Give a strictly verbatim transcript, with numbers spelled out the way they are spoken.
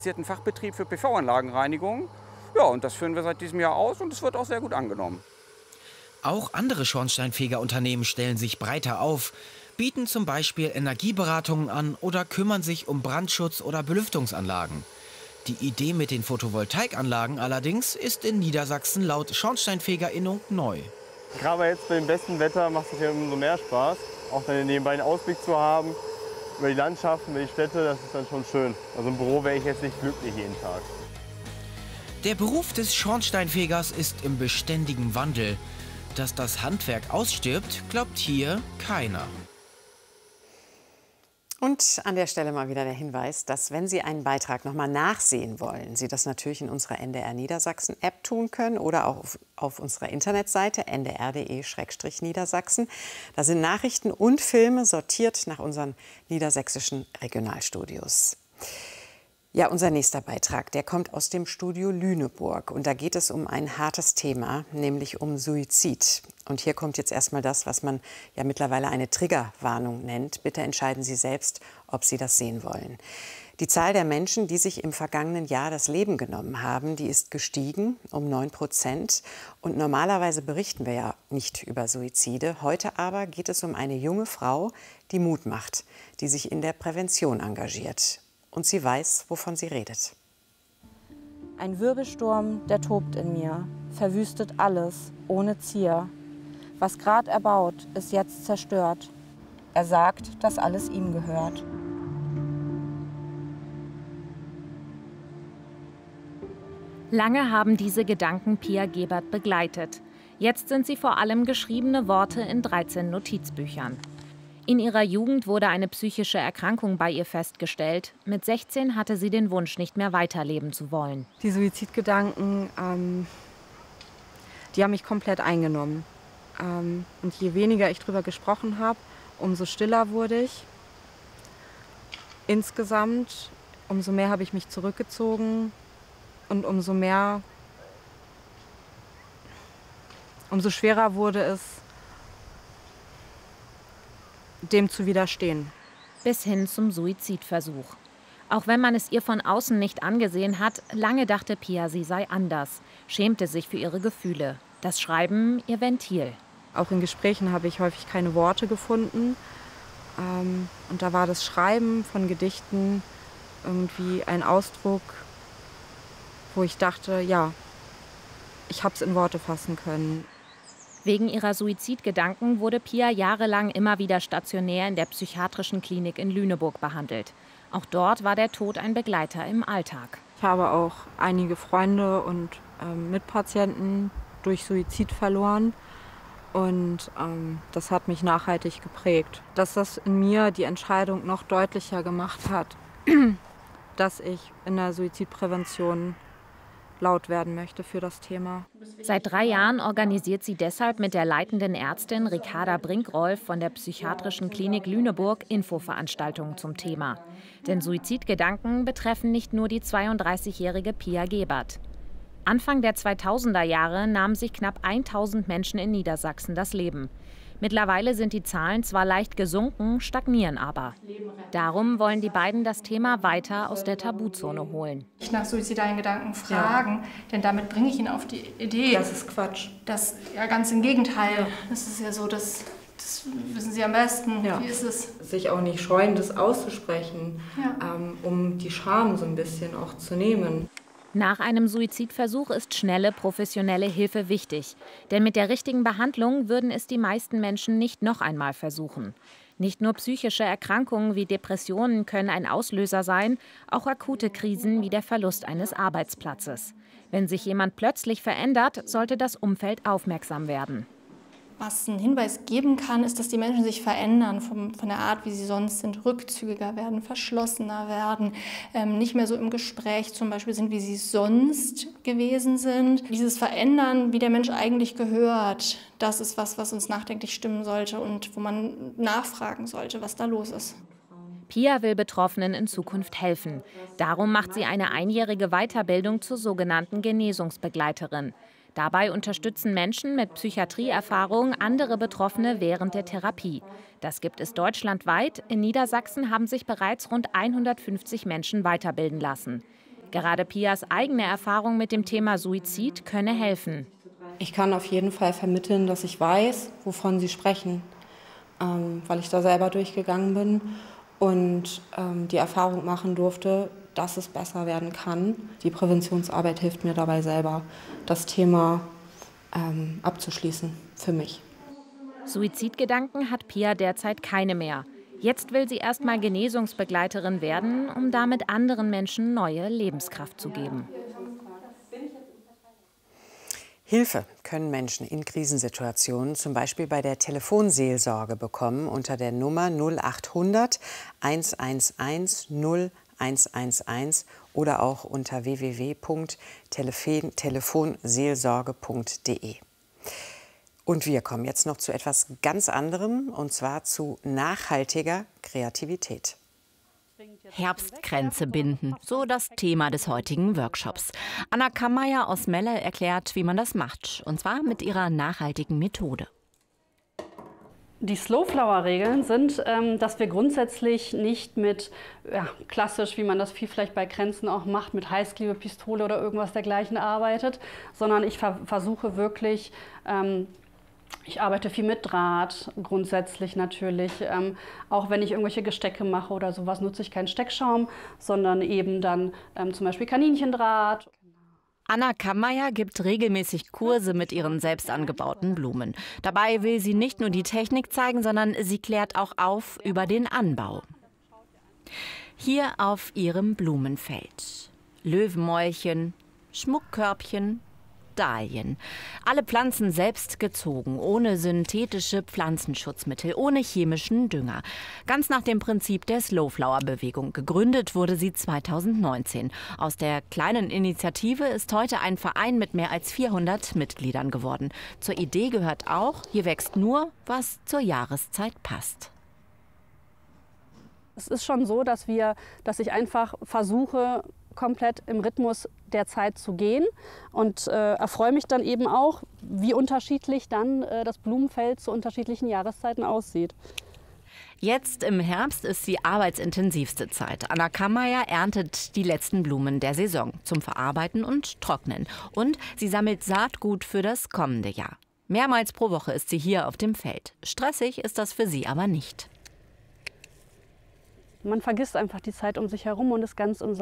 Sie hat einen Fachbetrieb für P V-Anlagenreinigung. Ja, und das führen wir seit diesem Jahr aus und es wird auch sehr gut angenommen. Auch andere Schornsteinfegerunternehmen stellen sich breiter auf, bieten zum Beispiel Energieberatungen an oder kümmern sich um Brandschutz oder Belüftungsanlagen. Die Idee mit den Photovoltaikanlagen allerdings ist in Niedersachsen laut Schornsteinfegerinnung neu. Gerade jetzt bei dem besten Wetter macht es ja umso mehr Spaß, auch dann nebenbei einen Ausblick zu haben über die Landschaften, über die Städte, das ist dann schon schön. Also im Büro wäre ich jetzt nicht glücklich jeden Tag. Der Beruf des Schornsteinfegers ist im beständigen Wandel. Dass das Handwerk ausstirbt, glaubt hier keiner. Und an der Stelle mal wieder der Hinweis, dass, wenn Sie einen Beitrag noch mal nachsehen wollen, Sie das natürlich in unserer N D R Niedersachsen App tun können oder auch auf, auf unserer Internetseite n d r punkt d e slash niedersachsen. Da sind Nachrichten und Filme sortiert nach unseren niedersächsischen Regionalstudios. Ja, unser nächster Beitrag, der kommt aus dem Studio Lüneburg. Und da geht es um ein hartes Thema, nämlich um Suizid. Und hier kommt jetzt erstmal das, was man ja mittlerweile eine Triggerwarnung nennt. Bitte entscheiden Sie selbst, ob Sie das sehen wollen. Die Zahl der Menschen, die sich im vergangenen Jahr das Leben genommen haben, die ist gestiegen um neun Prozent. Und normalerweise berichten wir ja nicht über Suizide. Heute aber geht es um eine junge Frau, die Mut macht, die sich in der Prävention engagiert. Und sie weiß, wovon sie redet. Ein Wirbelsturm, der tobt in mir, verwüstet alles, ohne Zier. Was grad erbaut, ist jetzt zerstört. Er sagt, dass alles ihm gehört. Lange haben diese Gedanken Pia Gebert begleitet. Jetzt sind sie vor allem geschriebene Worte in dreizehn Notizbüchern. In ihrer Jugend wurde eine psychische Erkrankung bei ihr festgestellt. Mit sechzehn hatte sie den Wunsch, nicht mehr weiterleben zu wollen. Die Suizidgedanken, ähm, die haben mich komplett eingenommen. Ähm, und je weniger ich darüber gesprochen habe, umso stiller wurde ich. Insgesamt, umso mehr habe ich mich zurückgezogen und umso mehr, umso schwerer wurde es, dem zu widerstehen. Bis hin zum Suizidversuch. Auch wenn man es ihr von außen nicht angesehen hat, lange dachte Pia, sie sei anders, schämte sich für ihre Gefühle. Das Schreiben ihr Ventil. Auch in Gesprächen habe ich häufig keine Worte gefunden. Ähm, und da war das Schreiben von Gedichten irgendwie ein Ausdruck, wo ich dachte, ja, ich habe es in Worte fassen können. Wegen ihrer Suizidgedanken wurde Pia jahrelang immer wieder stationär in der psychiatrischen Klinik in Lüneburg behandelt. Auch dort war der Tod ein Begleiter im Alltag. Ich habe auch einige Freunde und ähm, Mitpatienten durch Suizid verloren. Und ähm, das hat mich nachhaltig geprägt. Dass das in mir die Entscheidung noch deutlicher gemacht hat, dass ich in der Suizidprävention laut werden möchte für das Thema. Seit drei Jahren organisiert sie deshalb mit der leitenden Ärztin Ricarda Brinkrolf von der Psychiatrischen Klinik Lüneburg Infoveranstaltungen zum Thema. Denn Suizidgedanken betreffen nicht nur die zweiunddreißigjährige Pia Gebert. Anfang der zweitausender Jahre nahmen sich knapp tausend Menschen in Niedersachsen das Leben. Mittlerweile sind die Zahlen zwar leicht gesunken, stagnieren aber. Darum wollen die beiden das Thema weiter aus der Tabuzone holen. Nicht nach suizidalen Gedanken fragen, ja. Denn damit bringe ich ihn auf die Idee. Das ist Quatsch. Das, ja, ganz im Gegenteil. Ja. Das ist ja so, dass, das wissen Sie am besten. Ja. Wie ist es? Sich auch nicht scheuen, das auszusprechen, ja. ähm, um die Scham so ein bisschen auch zu nehmen. Nach einem Suizidversuch ist schnelle, professionelle Hilfe wichtig. Denn mit der richtigen Behandlung würden es die meisten Menschen nicht noch einmal versuchen. Nicht nur psychische Erkrankungen wie Depressionen können ein Auslöser sein, auch akute Krisen wie der Verlust eines Arbeitsplatzes. Wenn sich jemand plötzlich verändert, sollte das Umfeld aufmerksam werden. Was einen Hinweis geben kann, ist, dass die Menschen sich verändern vom, von der Art, wie sie sonst sind, rückzügiger werden, verschlossener werden, ähm, nicht mehr so im Gespräch zum Beispiel sind, wie sie sonst gewesen sind. Dieses Verändern, wie der Mensch eigentlich gehört, das ist was, was uns nachdenklich stimmen sollte und wo man nachfragen sollte, was da los ist. Pia will Betroffenen in Zukunft helfen. Darum macht sie eine einjährige Weiterbildung zur sogenannten Genesungsbegleiterin. Dabei unterstützen Menschen mit Psychiatrieerfahrung andere Betroffene während der Therapie. Das gibt es deutschlandweit. In Niedersachsen haben sich bereits rund hundertfünfzig Menschen weiterbilden lassen. Gerade Pias eigene Erfahrung mit dem Thema Suizid könne helfen. Ich kann auf jeden Fall vermitteln, dass ich weiß, wovon Sie sprechen, ähm, weil ich da selber durchgegangen bin und ähm, die Erfahrung machen durfte, dass es besser werden kann. Die Präventionsarbeit hilft mir dabei selber, das Thema ähm, abzuschließen für mich. Suizidgedanken hat Pia derzeit keine mehr. Jetzt will sie erst mal Genesungsbegleiterin werden, um damit anderen Menschen neue Lebenskraft zu geben. Hilfe können Menschen in Krisensituationen zum Beispiel bei der Telefonseelsorge bekommen unter der Nummer null achthundert eins eins eins null eins eins eins oder auch unter w w w punkt telefonseelsorge punkt de. Und wir kommen jetzt noch zu etwas ganz anderem, und zwar zu nachhaltiger Kreativität. Herbstkränze binden, so das Thema des heutigen Workshops. Anna Kammeyer aus Melle erklärt, wie man das macht, und zwar mit ihrer nachhaltigen Methode. Die Slow-Flower-Regeln sind, ähm, dass wir grundsätzlich nicht mit, ja, klassisch, wie man das viel vielleicht bei Kränzen auch macht, mit Heißklebepistole oder irgendwas dergleichen arbeitet, sondern ich ver versuche wirklich, ähm, ich arbeite viel mit Draht, grundsätzlich natürlich. Ähm, auch wenn ich irgendwelche Gestecke mache oder sowas, nutze ich keinen Steckschaum, sondern eben dann ähm, zum Beispiel Kaninchendraht. Anna Kammeyer gibt regelmäßig Kurse mit ihren selbst angebauten Blumen. Dabei will sie nicht nur die Technik zeigen, sondern sie klärt auch auf über den Anbau. Hier auf ihrem Blumenfeld. Löwenmäulchen, Schmuckkörbchen, Dahlien. Alle Pflanzen selbst gezogen, ohne synthetische Pflanzenschutzmittel, ohne chemischen Dünger. Ganz nach dem Prinzip der Slowflower-Bewegung. Gegründet wurde sie zweitausendneunzehn. Aus der kleinen Initiative ist heute ein Verein mit mehr als vierhundert Mitgliedern geworden. Zur Idee gehört auch, hier wächst nur, was zur Jahreszeit passt. Es ist schon so, dass, wir, dass ich einfach versuche, komplett im Rhythmus der Zeit zu gehen und äh, erfreue mich dann eben auch, wie unterschiedlich dann äh, das Blumenfeld zu unterschiedlichen Jahreszeiten aussieht. Jetzt im Herbst ist die arbeitsintensivste Zeit. Anna Kammeyer erntet die letzten Blumen der Saison zum Verarbeiten und Trocknen. Und sie sammelt Saatgut für das kommende Jahr. Mehrmals pro Woche ist sie hier auf dem Feld. Stressig ist das für sie aber nicht. Man vergisst einfach die Zeit um sich herum und ist ganz im